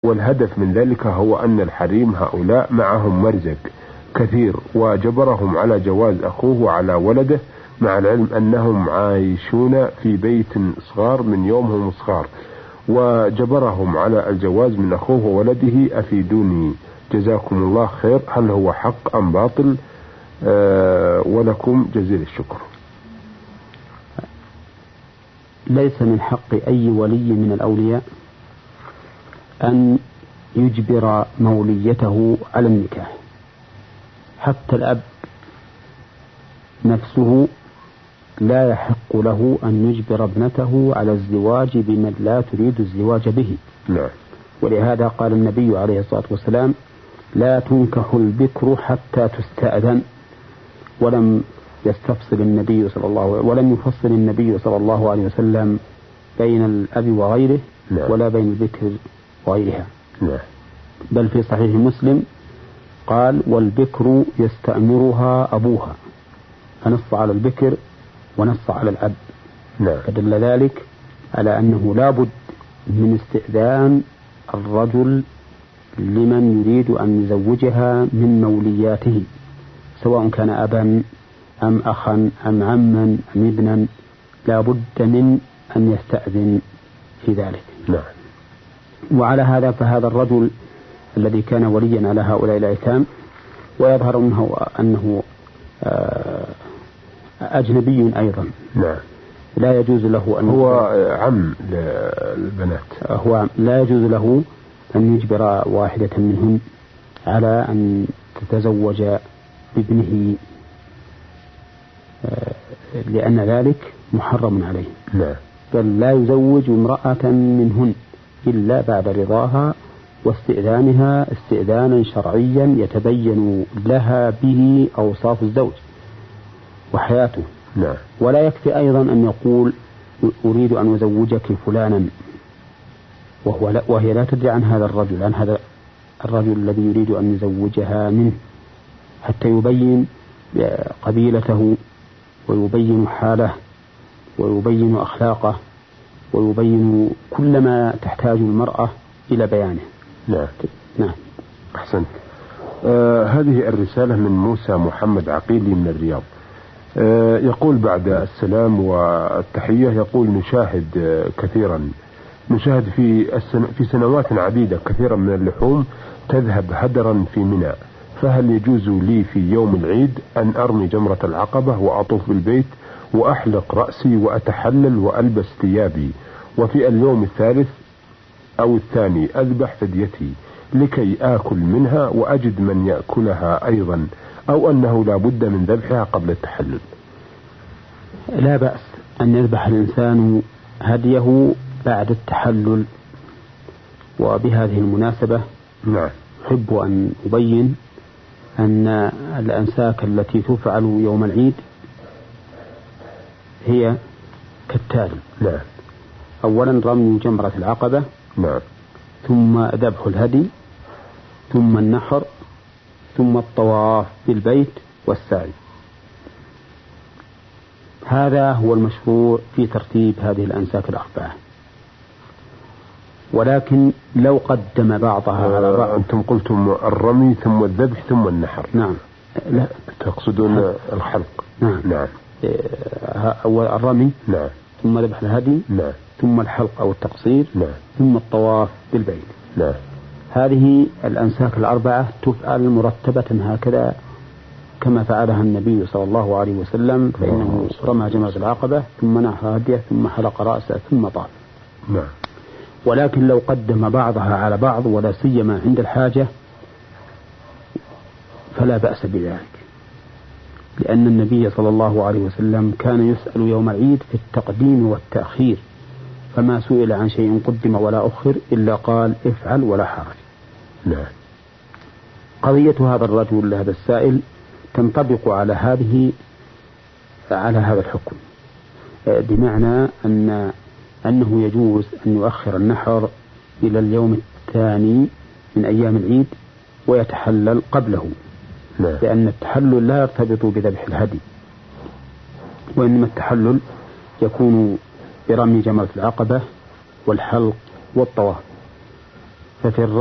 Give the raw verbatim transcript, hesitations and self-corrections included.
والهدف من ذلك هو أن الحريم هؤلاء معهم مرزق كثير، وجبرهم على جواز أخوه على ولده، مع العلم أنهم عايشون في بيت صغار من يومهم صغار، وجبرهم على الجواز من أخوه وولده. أفيدوني جزاكم الله خير، هل هو حق أم باطل؟ آه ولكم جزيل الشكر. ليس من حق أي ولي من الأولياء أن يجبر موليته على النكاح، حتى الأب نفسه لا يحق له أن يجبر ابنته على الزواج بمن لا تريد الزواج به. لا. ولهذا قال النبي عليه الصلاة والسلام: لا تنكح البكر حتى تستأذن. ولم يستفصل النبي صلى الله عليه ولم يفصل النبي صلى الله عليه وسلم بين الأب وغيره، لا. ولا بين البكر وغيرها، لا. بل في صحيح مسلم قال: والبكر يستأمرها أبوها، فنص على البكر ونص على الأب. لا. فدل ذلك على أنه لا بد من استئذان الرجل لمن يريد أن يزوجها من مولياته، سواء كان أبا أم أخا أم عما أم ابنا، لا بد من أن يستأذن في ذلك. لا. وعلى هذا فهذا الرجل الذي كان وليا على هؤلاء الأيتام، ويظهر منه أنه أجنبي أيضا، لا. لا يجوز له أن هو عم للبنات، هو لا يجوز له أن يجبر واحدة منهم على أن تتزوج بابنه، لأن ذلك محرم عليه. لا. بل لا يزوج امرأة منهن إلا بعد رضاها واستئذانها استئذانا شرعيا يتبين لها به أوصاف الزوج وحياته. لا. ولا يكفي أيضا أن يقول: أريد أن أزوجك فلانا، وهو لا وهي لا تدري عن هذا الرجل عن هذا الرجل الذي يريد أن يزوجها منه، حتى يبين قبيلته ويبين حاله ويبين أخلاقه ويبين كل ما تحتاج المرأة إلى بيانه. نعم. نعم. أحسنت. آه هذه الرسالة من موسى محمد عقيلي من الرياض. آه يقول بعد السلام والتحية، يقول: نشاهد آه كثيرا نشاهد في السن في سنوات عديدة كثيرا من اللحوم تذهب هدرا في منى، فهل يجوز لي في يوم العيد أن أرمي جمرة العقبة وأطوف بالبيت وأحلق رأسي وأتحلل وألبس ثيابي، وفي اليوم الثالث أو الثاني أذبح فديتي لكي آكل منها وأجد من يأكلها أيضا، أو أنه لا بد من ذبحها قبل التحلل؟ لا بأس أن يذبح الإنسان هديه بعد التحلل. وبهذه المناسبة نعم أحب أن أبين أن الأنساك التي تفعل يوم العيد هي كالتالي: نعم. أولا رمي جمرة العقبة، نعم. ثم ذبح الهدي، ثم النحر، ثم الطواف بالبيت والسعي. هذا هو المشروع في ترتيب هذه الأنساك الأربعة. ولكن لو قدم بعضها على بعض. أنتم قلتم الرمي ثم الذبح ثم النحر. نعم. لا تقصدون الحلق. نعم. نعم. أول الرمي، نعم، ثم ذبح الهدي، نعم، ثم الحلق أو التقصير، نعم، ثم الطواف بالبيت. نعم. هذه الأنساك الأربعة تفعل مرتبة هكذا كما فعلها النبي صلى الله عليه وسلم، فإنه رمى جمرة العقبة ثم نحر هديه ثم حلق رأسه ثم طاف. نعم. ولكن لو قدم بعضها على بعض ولا سيما عند الحاجة فلا بأس بذلك، لأن النبي صلى الله عليه وسلم كان يسأل يوم العيد في التقديم والتأخير، فما سئل عن شيء قدم ولا أخر إلا قال: افعل ولا حرج. نعم. قضية هذا الرجل هذا السائل تنطبق على هذه على هذا الحكم، بمعنى أن أنه يجوز أن يؤخر النحر إلى اليوم الثاني من أيام العيد ويتحلل قبله. نعم. لأن التحلل لا يرتبط بذبح الهدي، وإنما التحلل يكون برمي جمرة العقبة والحلق والطواف. ففي